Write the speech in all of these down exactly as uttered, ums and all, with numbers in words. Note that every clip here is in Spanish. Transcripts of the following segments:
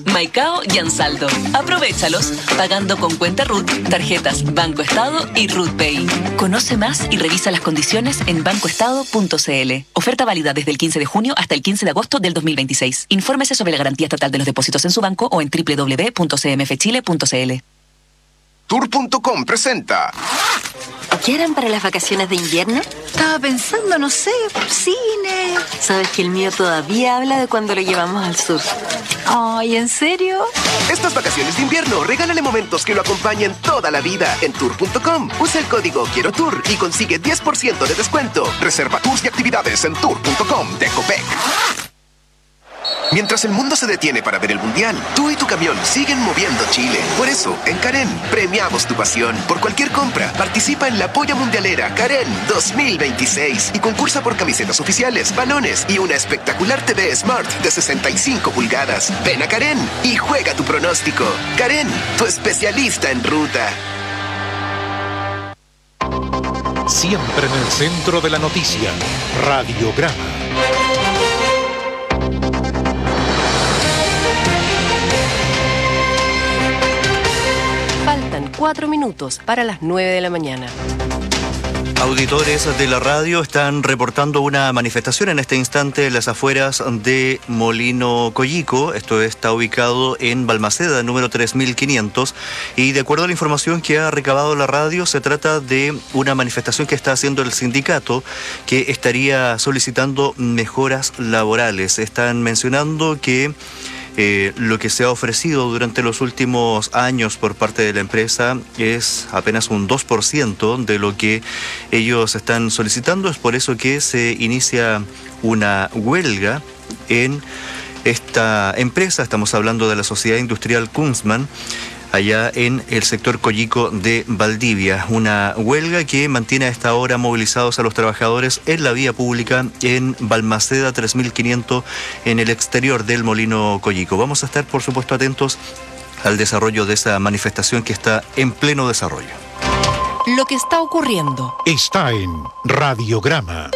Maicao y Ansaldo. Aprovéchalos pagando con cuenta R U T, tarjetas Banco Estado y R U T Pay. Conoce más y revisa las condiciones en banco estado punto c l. Oferta válida desde el quince de junio hasta el quince de agosto del dos mil veintiséis. Infórmese sobre la garantía estatal de los depósitos en su banco o en doble u doble u doble u punto c m f chile punto c l. Tour punto com presenta. ¿Qué harán para las vacaciones de invierno? Estaba pensando, no sé, cine. ¿Sabes que el mío todavía habla de cuando lo llevamos al sur? Ay, ¿en serio? Estas vacaciones de invierno, regálale momentos que lo acompañen toda la vida en tour punto com. Usa el código Quiero Tour y consigue diez por ciento de descuento. Reserva tours y actividades en tour punto com de Copec. Mientras el mundo se detiene para ver el Mundial, tú y tu camión siguen moviendo Chile. Por eso, en Karen, premiamos tu pasión. Por cualquier compra, participa en la Polla Mundialera Karen dos mil veintiséis y concursa por camisetas oficiales, balones y una espectacular T V Smart de sesenta y cinco pulgadas. Ven a Karen y juega tu pronóstico. Karen, tu especialista en ruta. Siempre en el centro de la noticia, Radiograma. Faltan cuatro minutos para las nueve de la mañana. Auditores de la radio están reportando una manifestación en este instante en las afueras de Molino Coyico. Esto está ubicado en Balmaceda, número tres mil quinientos. Y de acuerdo a la información que ha recabado la radio, se trata de una manifestación que está haciendo el sindicato, que estaría solicitando mejoras laborales. Están mencionando que Eh, lo que se ha ofrecido durante los últimos años por parte de la empresa es apenas un dos por ciento de lo que ellos están solicitando. Es por eso que se inicia una huelga en esta empresa. Estamos hablando de la Sociedad Industrial Kunstmann, allá en el sector Coyico de Valdivia. Una huelga que mantiene a esta hora movilizados a los trabajadores en la vía pública en Balmaceda tres mil quinientos, en el exterior del Molino Coyico. Vamos a estar, por supuesto, atentos al desarrollo de esa manifestación que está en pleno desarrollo. Lo que está ocurriendo Está en Radiograma.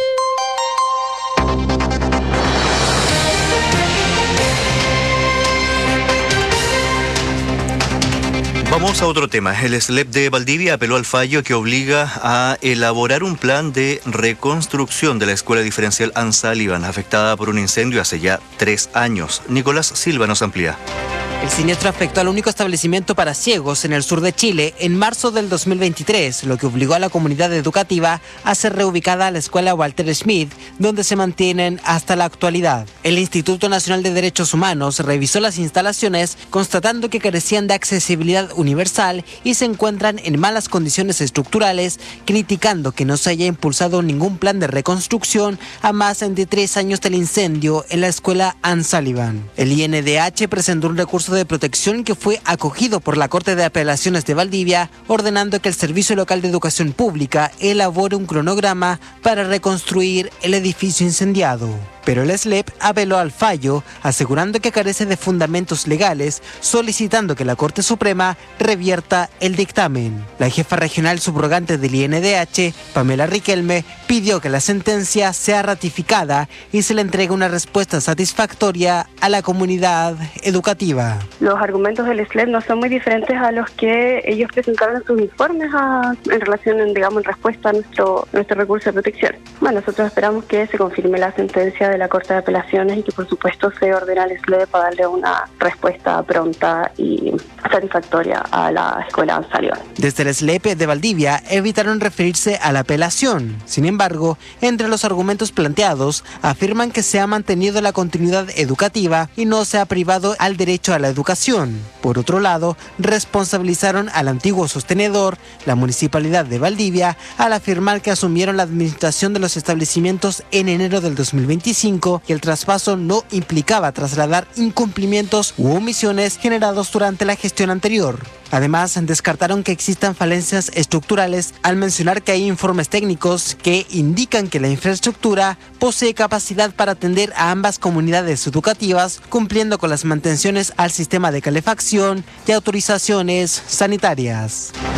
Vamos a otro tema. El S L E P de Valdivia apeló al fallo que obliga a elaborar un plan de reconstrucción de la Escuela Diferencial Ann Sullivan, afectada por un incendio hace ya tres años. Nicolás Silva nos amplía. El siniestro afectó al único establecimiento para ciegos en el sur de Chile en marzo del dos mil veintitrés, lo que obligó a la comunidad educativa a ser reubicada a la escuela Walter Schmidt, donde se mantienen hasta la actualidad. El Instituto Nacional de Derechos Humanos revisó las instalaciones, constatando que carecían de accesibilidad universal y se encuentran en malas condiciones estructurales, criticando que no se haya impulsado ningún plan de reconstrucción a más de tres años del incendio en la escuela Ann Sullivan. El I N D H presentó un recurso de protección que fue acogido por la Corte de Apelaciones de Valdivia, ordenando que el Servicio Local de Educación Pública elabore un cronograma para reconstruir el edificio incendiado. Pero el S L E P apeló al fallo, asegurando que carece de fundamentos legales, solicitando que la Corte Suprema revierta el dictamen. La jefa regional subrogante del I N D H, Pamela Riquelme, pidió que la sentencia sea ratificada y se le entregue una respuesta satisfactoria a la comunidad educativa. Los argumentos del S L E P no son muy diferentes a los que ellos presentaron en sus informes a, en relación, en, digamos, en respuesta a nuestro, nuestro recurso de protección. Bueno, nosotros esperamos que se confirme la sentencia de la Corte de Apelaciones y que por supuesto se ordena al S L E P para darle una respuesta pronta y satisfactoria a la escuela Ann Sullivan. Desde el S L E P de Valdivia evitaron referirse a la apelación. Sin embargo, entre los argumentos planteados, afirman que se ha mantenido la continuidad educativa y no se ha privado al derecho a la educación. Por otro lado, responsabilizaron al antiguo sostenedor, la Municipalidad de Valdivia, al afirmar que asumieron la administración de los establecimientos en enero del dos mil veinticinco y el traspaso no implicaba trasladar incumplimientos u omisiones generados durante la gestión anterior. Además, descartaron que existan falencias estructurales al mencionar que hay informes técnicos que indican que la infraestructura posee capacidad para atender a ambas comunidades educativas, cumpliendo con las mantenciones al sistema de calefacción y autorizaciones sanitarias.